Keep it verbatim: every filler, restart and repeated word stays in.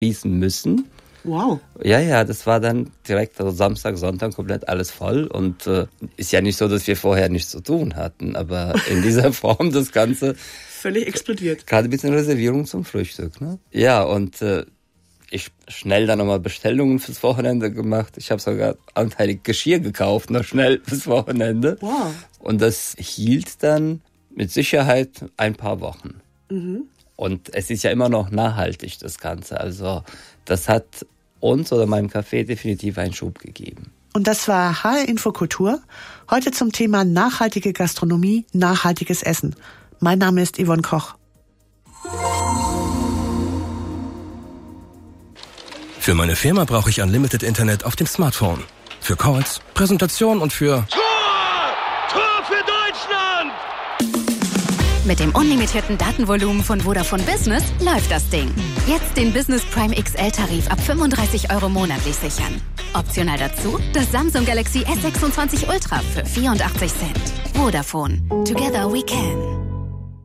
schließen müssen. Wow. Ja, ja, das war dann direkt also Samstag, Sonntag komplett alles voll und äh, ist ja nicht so, dass wir vorher nichts zu tun hatten, aber in dieser Form das Ganze völlig explodiert. Gerade ein bisschen Reservierung zum Frühstück, ne? Ja, und äh, ich schnell dann nochmal Bestellungen fürs Wochenende gemacht. Ich habe sogar anteilig Geschirr gekauft, noch schnell fürs Wochenende. Wow. Und das hielt dann mit Sicherheit ein paar Wochen. Mhm. Und es ist ja immer noch nachhaltig, das Ganze. Also das hat uns oder meinem Café definitiv einen Schub gegeben. Und das war H R Infokultur. Heute zum Thema nachhaltige Gastronomie, nachhaltiges Essen. Mein Name ist Yvonne Koch. Für meine Firma brauche ich Unlimited Internet auf dem Smartphone. Für Calls, Präsentation und für... Tor! Tor für Deutschland! Mit dem unlimitierten Datenvolumen von Vodafone Business läuft das Ding. Jetzt den Business Prime X L-Tarif ab fünfunddreißig Euro monatlich sichern. Optional dazu das Samsung Galaxy S sechsundzwanzig Ultra für vierundachtzig Cent. Vodafone. Together we can.